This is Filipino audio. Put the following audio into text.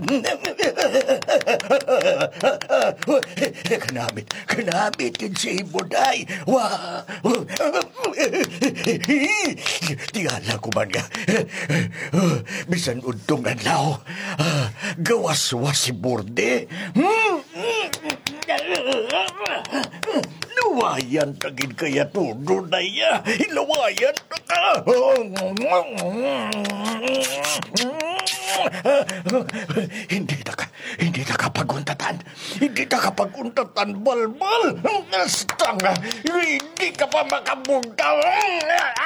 Kanamit yun si Iboday. Tingala ko man nga. Bisan untong adlaw. Gawas-was si Borde. Luwayan tagin kaya tudo na iya. Luwayan na ka. Hindi na kapaguntatan. Hindi na kapaguntatan, balbal. Nastang, hindi ka pa makabuntaw.